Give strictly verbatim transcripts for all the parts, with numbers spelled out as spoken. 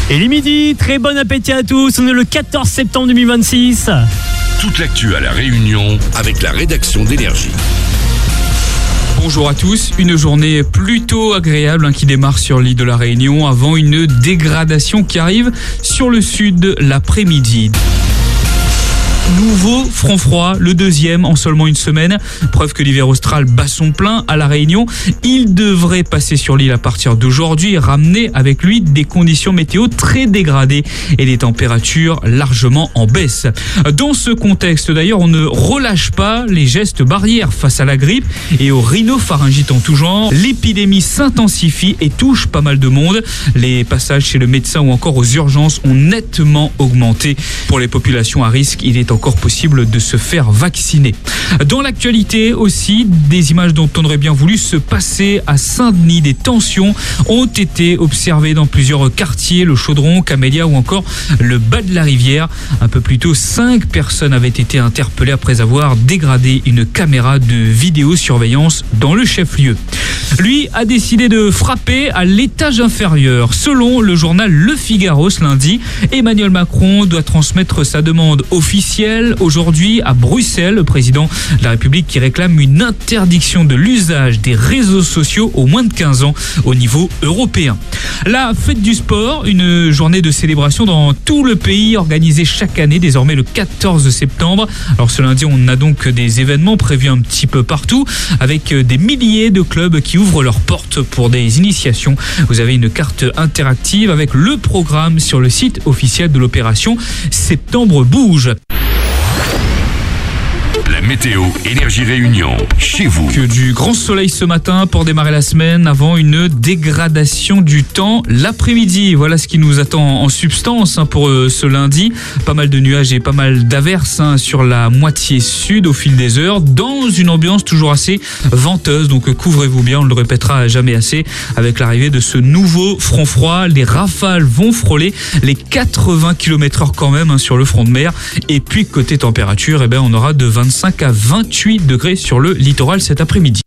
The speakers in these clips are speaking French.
Et les midi, très bon appétit à tous. On est le quatorze septembre deux mille vingt-six. Toute l'actu à La Réunion avec la rédaction d'Énergie. Bonjour à tous, une journée plutôt agréable hein, qui démarre sur l'île de La Réunion avant une dégradation qui arrive sur le sud l'après-midi. Nouveau front froid, le deuxième en seulement une semaine. Preuve que l'hiver austral bat son plein à La Réunion. Il devrait passer sur l'île à partir d'aujourd'hui et ramener avec lui des conditions météo très dégradées et des températures largement en baisse. Dans ce contexte d'ailleurs, on ne relâche pas les gestes barrières face à la grippe et aux rhinopharyngites en tout genre. L'épidémie s'intensifie et touche pas mal de monde. Les passages chez le médecin ou encore aux urgences ont nettement augmenté. Pour les populations à risque, il est encore possible de se faire vacciner. Dans l'actualité aussi, des images dont on aurait bien voulu se passer à Saint-Denis. Des tensions ont été observées dans plusieurs quartiers, le Chaudron, Camélia ou encore le bas de la rivière. Un peu plus tôt, cinq personnes avaient été interpellées après avoir dégradé une caméra de vidéosurveillance dans le chef-lieu. Lui a décidé de frapper à l'étage inférieur. Selon le journal Le Figaro ce lundi, Emmanuel Macron doit transmettre sa demande officielle aujourd'hui à Bruxelles, le président de la République qui réclame une interdiction de l'usage des réseaux sociaux aux moins de quinze ans au niveau européen. La fête du sport, une journée de célébration dans tout le pays organisée chaque année, désormais le quatorze septembre. Alors ce lundi, on a donc des événements prévus un petit peu partout avec des milliers de clubs qui ouvrent leurs portes pour des initiations. Vous avez une carte interactive avec le programme sur le site officiel de l'opération Septembre Bouge. La météo Énergie Réunion, chez vous. Que du grand soleil ce matin pour démarrer la semaine avant une dégradation du temps l'après-midi. Voilà ce qui nous attend en substance hein, pour euh, ce lundi. Pas mal de nuages et pas mal d'averses hein, sur la moitié sud au fil des heures, dans une ambiance toujours assez venteuse. Donc euh, couvrez-vous bien, on ne le répétera jamais assez. Avec l'arrivée de ce nouveau front froid, les rafales vont frôler les quatre-vingts kilomètres heure quand même hein, sur le front de mer. Et puis côté température, eh ben, on aura de vingt-cinq à vingt-huit degrés sur le littoral cet après-midi.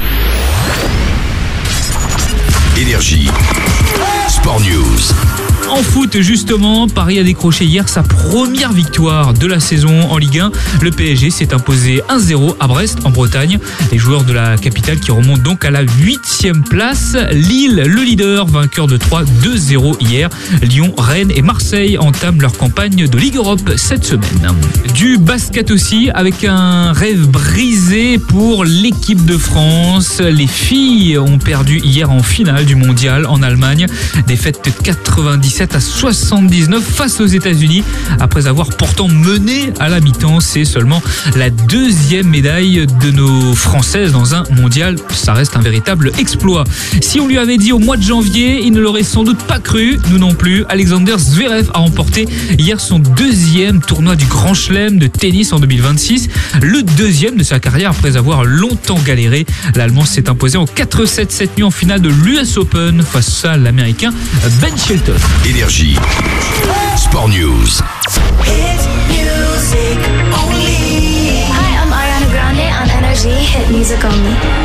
Énergie. Sport News. En foot, justement, Paris a décroché hier sa première victoire de la saison en Ligue un. Le P S G s'est imposé un zéro à Brest, en Bretagne. Les joueurs de la capitale qui remontent donc à la huitième place. Lille, le leader, vainqueur de trois deux zéro hier. Lyon, Rennes et Marseille entament leur campagne de Ligue Europe cette semaine. Du basket aussi, avec un rêve brisé pour l'équipe de France. Les filles ont perdu hier en finale du mondial en Allemagne. Défaite quatre-vingt-dix-sept à soixante-dix-neuf face aux États-Unis. Après avoir pourtant mené à la mi-temps, c'est seulement la deuxième médaille de nos Françaises dans un mondial. Ça reste un véritable exploit. Si on lui avait dit au mois de janvier, il ne l'aurait sans doute pas cru. Nous non plus. Alexander Zverev a remporté hier son deuxième tournoi du Grand Chelem de tennis en deux mille vingt-six. Le deuxième de sa carrière après avoir longtemps galéré. L'Allemand s'est imposé en quatre sept cette nuit en finale de l'U S Open face à l'Américain Ben Shelton. Énergie. Sport News. Hit music only. Hi, I'm Ariana Grande on Energy. Hit music only.